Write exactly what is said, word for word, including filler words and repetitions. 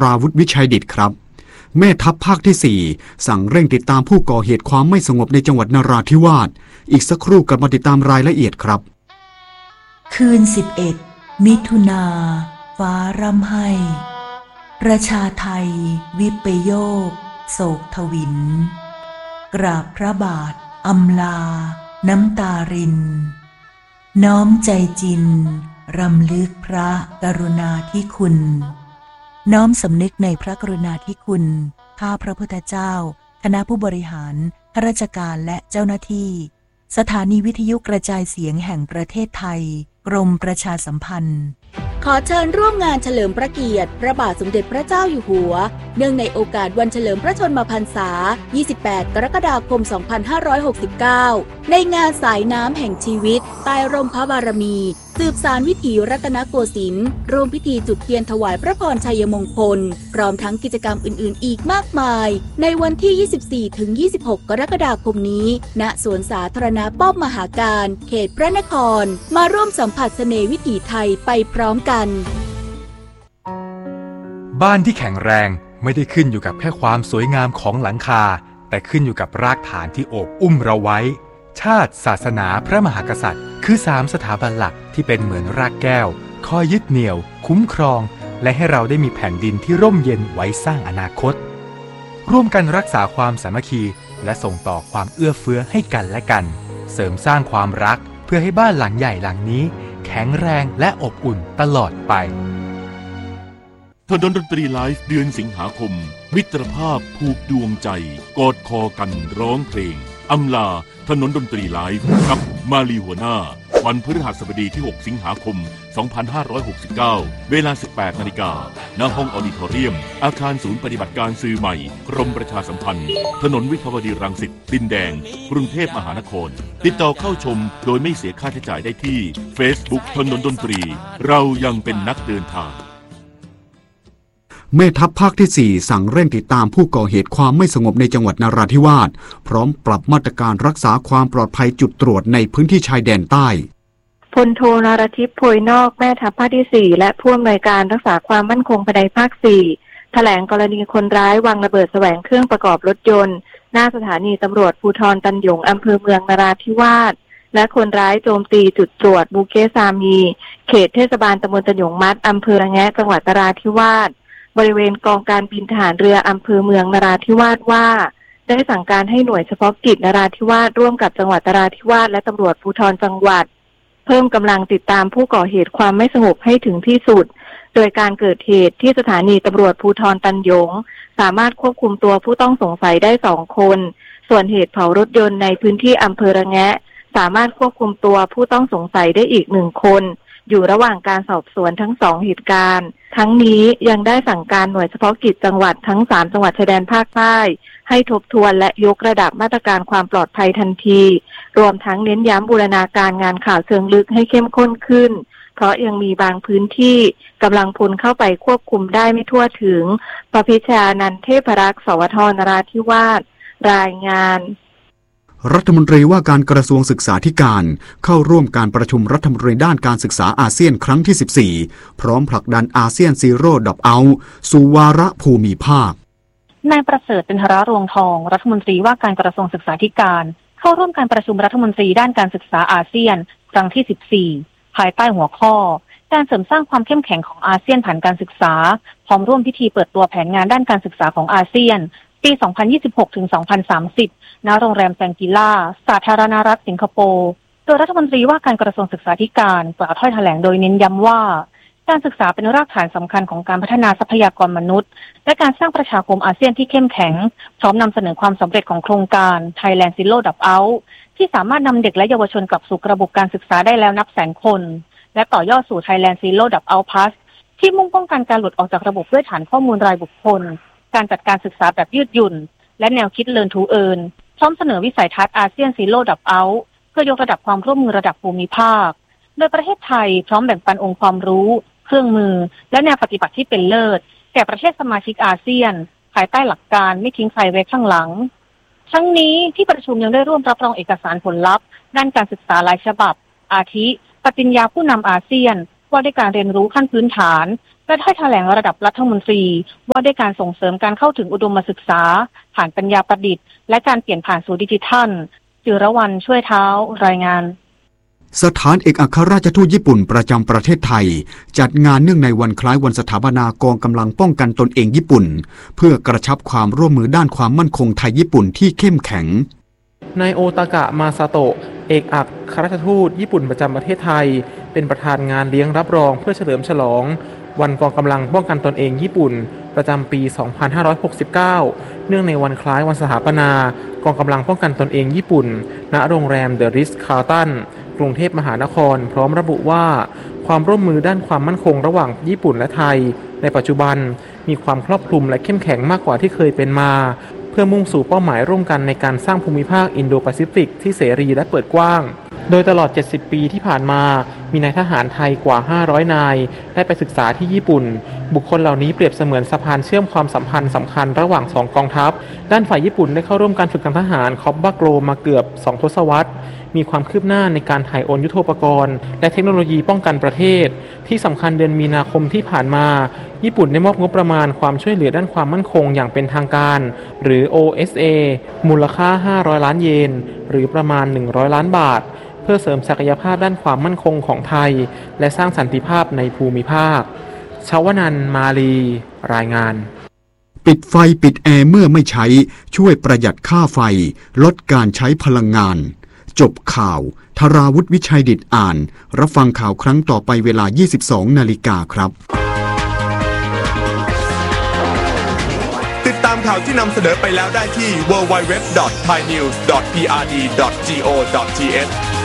ราวุธวิชัยดิษฐ์ครับแม่ทัพภาคที่สี่สั่งเร่งติดตามผู้ก่อเหตุความไม่สงบในจังหวัดนราธิวาสอีกสักครู่กลับมาติดตามรายละเอียดครับคืนสิบเอ็ดมิถุนาฟ้าร่ำไห้ประชาไทยวิปโยคโศกทวินกราบพระบาทอำลาน้ำตารินน้อมใจจินรำลึกพระกรุณาธิคุณน้อมสำนึกในพระกรุณาธิคุณข้าพระพุทธเจ้าคณะผู้บริหารข้าราชการและเจ้าหน้าที่สถานีวิทยุกระจายเสียงแห่งประเทศไทยกรมประชาสัมพันธ์ขอเชิญร่วมงานเฉลิมพระเกียรติพระบาทสมเด็จพระเจ้าอยู่หัวเนื่องในโอกาสวันเฉลิมพระชนมพรรษายี่สิบแปดกรกฎาคมสองพันห้าร้อยหกสิบเก้าในงานสายน้ำแห่งชีวิตใต้ร่มพระบารมีสืบสานวิถีรัตนโกสินทร์ร่วมพิธีจุดเทียนถวายพระพรชัยมงคลพร้อมทั้งกิจกรรมอื่นๆอีกมากมายในวันที่ ยี่สิบสี่ถึงยี่สิบหก กรกฎาคมนี้ณสวนสาธารณะป้อมมหาการเขตพระนครมาร่วมสัมผัสเสน่ห์วิถีไทยไปพร้อมกันบ้านที่แข็งแรงไม่ได้ขึ้นอยู่กับแค่ความสวยงามของหลังคาแต่ขึ้นอยู่กับรากฐานที่โอบอุ้มเราไว้ชาติศาสนาพระมหากษัตริย์คือสามสถาบันหลักที่เป็นเหมือนรากแก้วคอยยึดเหนี่ยวคุ้มครองและให้เราได้มีแผ่นดินที่ร่มเย็นไว้สร้างอนาคตร่วมกันรักษาความสามัคคีและส่งต่อความเอื้อเฟื้อให้กันและกันเสริมสร้างความรักเพื่อให้บ้านหลังใหญ่หลังนี้แข็งแรงและอบอุ่นตลอดไปถนนดนตรีไลฟ์เดือนสิงหาคมมิตรภาพผูกดวงใจกอดคอกันร้องเพลงอำลาถนนดนตรีไลฟ์กับมาลีหัวหน้าวันพฤหัสบดีที่หกสิงหาคมสองพันห้าร้อยหกสิบเก้าเวลา สิบแปดนาฬิกา ณ ห้องออดิทอเรียมอาคารศูนย์ปฏิบัติการสื่อใหม่กรมประชาสัมพันธ์ถนนวิภาวดีรังสิตดินแดงกรุงเทพมหานครติดต่อเข้าชมโดยไม่เสียค่าใช้จ่ายได้ที่ Facebook ถนนดนตรีเรายังเป็นนักเดินทางแม่ทัพภาคที่สี่สั่งเร่งติดตามผู้ก่อเหตุความไม่สงบในจังหวัดนราธิวาสพร้อมปรับมาตรการรักษาความปลอดภัยจุดตรวจในพื้นที่ชายแดนใต้พลโทนรทิพย์โพยนอกแม่ทัพภาคที่สี่และผู้อำนวยการรักษาความมั่นคงภายในภาคสี่แถลงกรณีคนร้ายวางระเบิดแสวงเครื่องประกอบรถยนต์หน้าสถานีตำรวจภูธรตันหยงอำเภอเมืองนราธิวาสและคนร้ายโจมตีจุดตรวจบูเกซามีเขตเทศบาลตำบลตันหยงมัดอำเภอระแงะจังหวัดนราธิวาสบริเวณกองการบินทหารเรืออำเภอเมืองนราธิวาสว่าได้สั่งการให้หน่วยเฉพาะกิจนราธิวาสร่วมกับจังหวัดนราธิวาสและตำรวจภูธรจังหวัดเพิ่มกำลังติดตามผู้ก่อเหตุความไม่สงบให้ถึงที่สุดโดยการเกิดเหตุที่สถานีตำรวจภูธรตันหยงสามารถควบคุมตัวผู้ต้องสงสัยได้สองคนส่วนเหตุเผารถยนต์ในพื้นที่อำเภอระแงะสามารถควบคุมตัวผู้ต้องสงสัยได้อีกหนึ่งคนอยู่ระหว่างการสอบสวนทั้งสองเหตุการณ์ทั้งนี้ยังได้สั่งการหน่วยเฉพาะกิจจังหวัดทั้งสามจังหวัดชายแดนภาคใต้ให้ทบทวนและยกระดับมาตรการความปลอดภัยทันทีรวมทั้งเน้นย้ำบูรณาการงานข่าวเชิงลึกให้เข้มข้นขึ้นเพราะยังมีบางพื้นที่กำลังพลเข้าไปควบคุมได้ไม่ทั่วถึงประพิชานันเทพรักษ์สวทนราธิวาสรายงานรัฐมนตรีว่าการกระทรวงศึกษาธิการเข้าร่วมการประชุมรัฐมนตรีด้านการศึกษาอาเซียนครั้งที่สิบสี่พร้อมผลักดันอาเซียนซีโร่ดรอปเอาท์สู่วาระภูมิภาคนายประเสริฐเป็นธรรวงทองรัฐมนตรีว่าการกระทรวงศึกษาธิการเข้าร่วมการประชุมรัฐมนตรีด้านการศึกษาอาเซียนครั้งที่สิบสี่ภายใต้หัวข้อการเสริมสร้างความเข้มแข็งของอาเซียนผ่านการศึกษาพร้อมร่วมพิธีเปิดตัวแผนงานด้านการศึกษาของอาเซียนปี สองพันยี่สิบหกถึงสองพันสามสิบ ณ โรงแรมแซงกิล่าสาธารณรัฐสิงคโปร์โดยรัฐมนตรีว่าการกระทรวงศึกษาธิการกล่าวถ้อยแถลงโดยเน้นย้ำว่าการศึกษาเป็นรากฐานสำคัญของการพัฒนาทรัพยากรมนุษย์และการสร้างประชาคมอาเซียนที่เข้มแข็งพร้อมนำเสนอความสำเร็จของโครงการ Thailand Zero Dropout ที่สามารถนำเด็กและเยาวชนกลับสู่ระบบการศึกษาได้แล้วนับแสนคนและต่อยอดสู่ Thailand Zero Dropout Plus ที่มุ่งป้องกันการหลุดออกจากระบบด้วยฐานข้อมูลรายบุคคลการจัดการศึกษาแบบยืดหยุ่นและแนวคิด Learn to Earn พร้อมเสนอวิสัยทัศน์อาเซียน Zero Dropout เพื่อยกระดับความร่วมมือระดับภูมิภาคโดยประเทศไทยพร้อมแบ่งปันองค์ความรู้เครื่องมือและแนวปฏิบัติที่เป็นเลิศแก่ประเทศสมาชิกอาเซียนภายใต้หลักการไม่ทิ้งใครไว้ข้างหลังทั้งนี้ที่ประชุมยังได้ร่วมรับรองเอกสารผลลัพธ์ด้านการศึกษาหลายฉบับอาทิปฏิญญาผู้นำอาเซียนว่าด้วยการเรียนรู้ขั้นพื้นฐานและได้แถลงระดับรัฐมนตรีว่าด้วยการส่งเสริมการเข้าถึงอุดมศึกษาผ่านปัญญาประดิษฐ์และการเปลี่ยนผ่านสู่ดิจิทัลจิรวรรณช่วยเท้ารายงานสถานเอกอัครราชทูตญี่ปุ่นประจำประเทศไทยจัดงานเนื่องในวันคล้ายวันสถาปนากองกำลังป้องกันตนเองญี่ปุ่นเพื่อกระชับความร่วมมือด้านความมั่นคงไทยญี่ปุ่นที่เข้มแข็งนายโอตากะมาซาโตะเอกอัครราชทูตญี่ปุ่นประจำประเทศไทยเป็นประธานงานเลี้ยงรับรองเพื่อเฉลิมฉลองวันกองกำลังป้องกันตนเองญี่ปุ่นประจำปี สองพันห้าร้อยหกสิบเก้า เนื่องในวันคล้ายวันสถาปนากองกำลังป้องกันตนเองญี่ปุ่นณโรงแรมเดอะริทซ์คาร์ลตันกรุงเทพมหานครพร้อมระบุว่าความร่วมมือด้านความมั่นคงระหว่างญี่ปุ่นและไทยในปัจจุบันมีความครอบคลุมและเข้มแข็งมากกว่าที่เคยเป็นมาเพื่อมุ่งสู่เป้าหมายร่วมกันในการสร้างภูมิภาคอินโดแปซิฟิกที่เสรีและเปิดกว้างโดยตลอดเจ็ดสิบปีที่ผ่านมามีนายทหารไทยกว่าห้าร้อยนายได้ไปศึกษาที่ญี่ปุ่นบุคคลเหล่านี้เปรียบเสมือนสะพานเชื่อมความสัมพันธ์สำคัญระหว่างสองกองทัพด้านฝ่ายญี่ปุ่นได้เข้าร่วมการฝึกทางทหารคอบบาโกรมาเกือบสองทศวรรษมีความคืบหน้าในการถ่ายโอนยุทโธปกรณ์และเทคโนโลยีป้องกันประเทศที่สำคัญเดือนมีนาคมที่ผ่านมาญี่ปุ่นได้มอบงบประมาณความช่วยเหลือด้านความมั่นคงอย่างเป็นทางการหรือ โอ เอส เอ มูลค่าห้าร้อยล้านเยนหรือประมาณหนึ่งร้อยล้านบาทเพื่อเสริมศักยภาพด้านความมั่นคงของไทยและสร้างสันติภาพในภูมิภาคชวนันท์มาลีรายงานปิดไฟปิดแอร์เมื่อไม่ใช้ช่วยประหยัดค่าไฟลดการใช้พลังงานจบข่าวธราวุฒิวิชัยดิษฐ์อ่านรับฟังข่าวครั้งต่อไปเวลา ยี่สิบสองนาฬิกาครับติดตามข่าวที่นำเสนอไปแล้วได้ที่ ดับเบิลยู ดับเบิลยู ดับเบิลยู ดอท ไทยนิวส์ ดอท พี อาร์ ดี ดอท จี โอ ดอท ที เอช